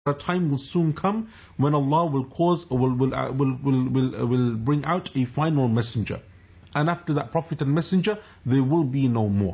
a time will soon come when Allah will cause or will bring out a final messenger. And after that prophet and messenger, there will be no more.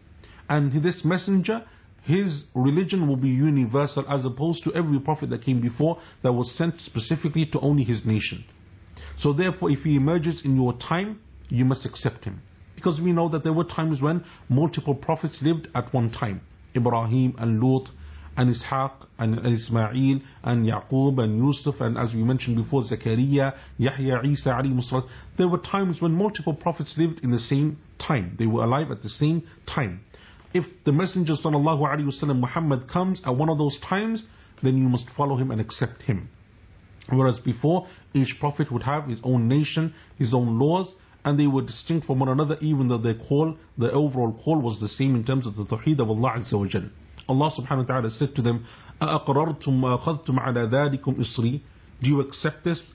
And this messenger, his religion will be universal, as opposed to every prophet that came before that was sent specifically to only his nation. So therefore, if he emerges in your time, you must accept him. Because we know that there were times when multiple prophets lived at one time. Ibrahim and Lut and Ishaq and Ismail and Yaqub and Yusuf, and as we mentioned before, Zakaria, Yahya, Isa, alayhi salam. There were times when multiple prophets lived in the same time. They were alive at the same time. If the Messenger sallallahu alaihi wasallam Muhammad comes at one of those times, then you must follow him and accept him. Whereas before, each prophet would have his own nation, his own laws, and they were distinct from one another, even though their call, the overall call was the same in terms of the tawheed of Allah Azza wa Jal. Allah subhanahu wa ta'ala said to them, أَأَقْرَرْتُمْ وَأَخَذْتُمْ عَلَى ذَلِكُمْ إِصْرِي? Do you accept this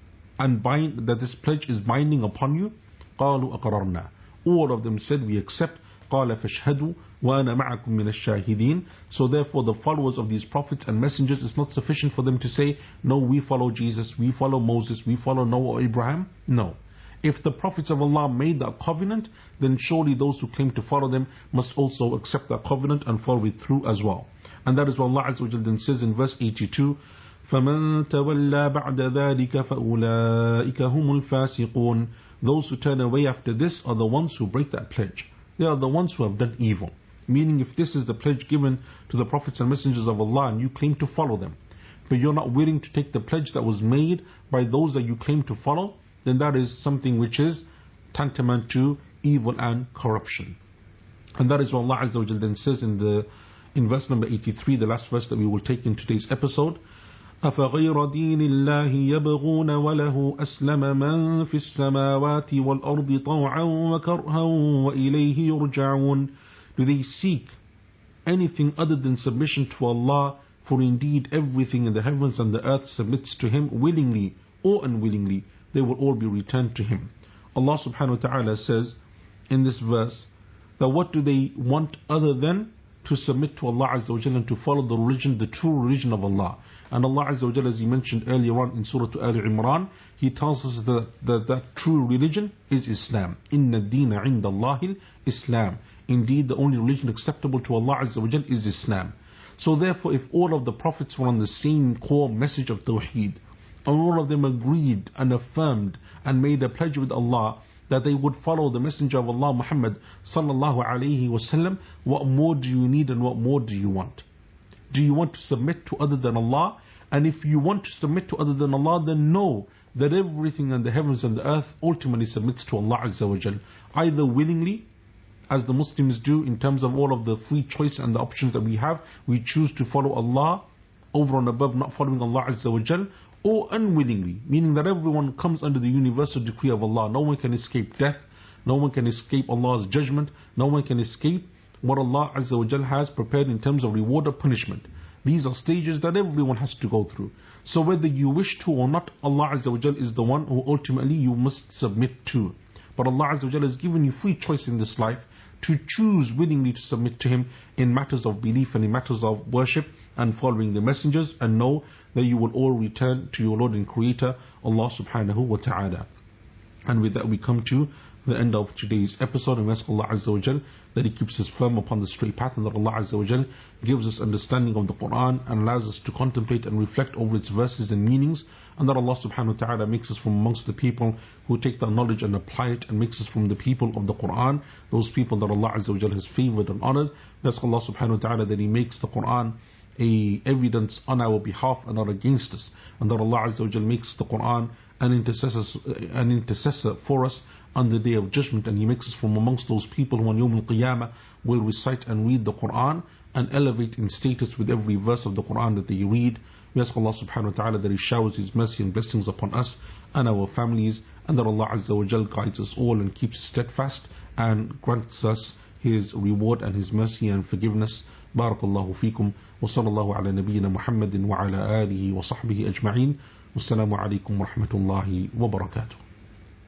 and bind, that this pledge is binding upon you? قَالُوا أَقْرَرْنَا. All of them said, we accept. قَالَ فَاشْهَدُوا وَأَنَا مَعَكُمْ مِنَ الشَّاهِدِينَ. So therefore the followers of these prophets and messengers, it's not sufficient for them to say, no, we follow Jesus, we follow Moses, we follow Noah or Abraham. No. If the prophets of Allah made that covenant, then surely those who claim to follow them must also accept that covenant and follow it through as well. And that is what Allah Azza wa Jalla then says in verse 82, فَمَنْ تَوَلَّى بَعْدَ ذَلِكَ فَأُولَٰئِكَ هُمُ الْفَاسِقُونَ. Those who turn away after this are the ones who break that pledge. They are the ones who have done evil. Meaning, if this is the pledge given to the prophets and messengers of Allah and you claim to follow them, but you're not willing to take the pledge that was made by those that you claim to follow, then that is something which is tantamount to evil and corruption. And that is what Allah Azza wa Jalla then says in verse number 83, the last verse that we will take in today's episode. أَفَغَيْرَ دِينِ اللَّهِ يَبْغُونَ وَلَهُ أَسْلَمَ مَنْ فِي السَّمَاوَاتِ وَالْأَرْضِ طَوْعًا وَكَرْهًا وَإِلَيْهِ يُرْجَعُونَ. Do they seek anything other than submission to Allah? For indeed everything in the heavens and the earth submits to Him willingly or unwillingly. They will all be returned to Him. Allah subhanahu wa ta'ala says in this verse that what do they want other than to submit to Allah Azza wa Jalla and to follow the religion, the true religion of Allah. And Allah Azza wa Jalla, as He mentioned earlier on in Surah Al Imran, He tells us that true religion is Islam. Inna dina inda Allahil Islam. Indeed, the only religion acceptable to Allah Azza wa Jalla is Islam. So therefore, if all of the prophets were on the same core message of Tawheed, and all of them agreed and affirmed and made a pledge with Allah that they would follow the Messenger of Allah Muhammad sallallahu alayhi wasallam, what more do you need and what more do you want? Do you want to submit to other than Allah? And if you want to submit to other than Allah, then know that everything in the heavens and the earth ultimately submits to Allah Azza wa Jal, either willingly, as the Muslims do in terms of all of the free choice and the options that we have, we choose to follow Allah over and above not following Allah Azza wa Jal, or unwillingly, meaning that everyone comes under the universal decree of Allah. No one can escape death, no one can escape Allah's judgment, no one can escape what Allah Azza wa Jal has prepared in terms of reward or punishment. These are stages that everyone has to go through. So whether you wish to or not, Allah Azza wa Jal is the one who ultimately you must submit to. But Allah Azza wa Jal has given you free choice in this life to choose willingly to submit to Him in matters of belief and in matters of worship and following the messengers, and know that you will all return to your Lord and Creator, Allah subhanahu wa ta'ala. And with that we come to the end of today's episode, and we ask Allah Azza wa Jal that He keeps us firm upon the straight path, and that Allah Azza wa Jal gives us understanding of the Quran and allows us to contemplate and reflect over its verses and meanings, and that Allah subhanahu wa ta'ala makes us from amongst the people who take that knowledge and apply it, and makes us from the people of the Quran, those people that Allah Azza wa Jal has favored and honored. We ask Allah subhanahu wa ta'ala that He makes the Quran a evidence on our behalf and not against us, and that Allah Azza wa Jal makes the Quran an intercessor for us on the day of judgment, and He makes us from amongst those people who on Yawm al-Qiyamah will recite and read the Quran and elevate in status with every verse of the Quran that they read. We ask Allah subhanahu wa ta'ala that He showers His mercy and blessings upon us and our families, and that Allah Azza wa Jal guides us all and keeps us steadfast and grants us His reward and His mercy and forgiveness. Barakallahu feekum wa sallallahu ala nabiyyina Muhammadin wa ala alihi wa sahbihi ajma'in. Wassalamu alaikum wa rahmatullahi wa barakatuh.